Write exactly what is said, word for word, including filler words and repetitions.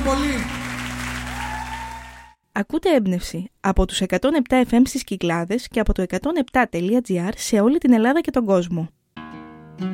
πολύ. Ακούτε έμπνευση από τους εκατόν επτά εφ εμ στις Κυκλάδες και από το εκατόν επτά τελεία τζι άρ σε όλη την Ελλάδα και τον κόσμο.